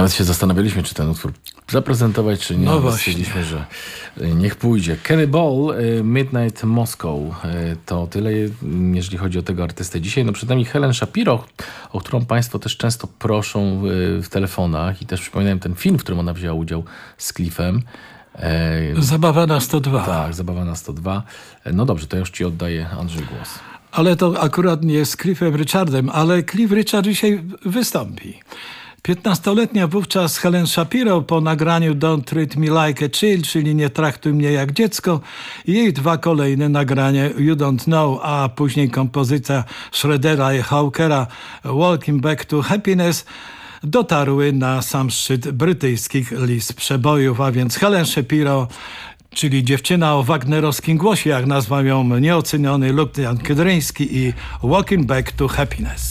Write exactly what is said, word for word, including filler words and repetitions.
Nawet się zastanawialiśmy, czy ten utwór zaprezentować, czy nie. No Ale właśnie. stwierdziliśmy, że niech pójdzie. Kenny Ball, Midnight Moscow. To tyle, jeżeli chodzi o tego artystę dzisiaj. No przed nami Helen Shapiro, o którą państwo też często proszą w telefonach i też przypominałem ten film, w którym ona wzięła udział z Cliffem. Zabawa na sto dwa. Tak, Zabawa na sto dwa. No dobrze, to już ci oddaję, Andrzej, głos. Ale to akurat nie z Cliffem Richardem, ale Cliff Richard dzisiaj wystąpi. piętnastoletnia wówczas Helen Shapiro po nagraniu Don't Treat Me Like a Child, czyli Nie traktuj mnie jak dziecko, i jej dwa kolejne nagrania You Don't Know, a później kompozycja Schroedera i Hawkera Walking Back to Happiness dotarły na sam szczyt brytyjskich list przebojów, a więc Helen Shapiro, czyli dziewczyna o wagnerowskim głosie, jak nazwał ją nieoceniony Lucian Kedryński, i Walking Back to Happiness.